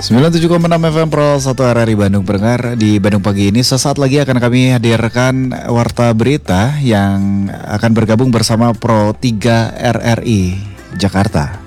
97,6 FM Pro 1 RRI Bandung. Pendengar, di Bandung pagi ini sesaat lagi akan kami hadirkan Warta Berita yang akan bergabung bersama Pro 3 RRI Jakarta.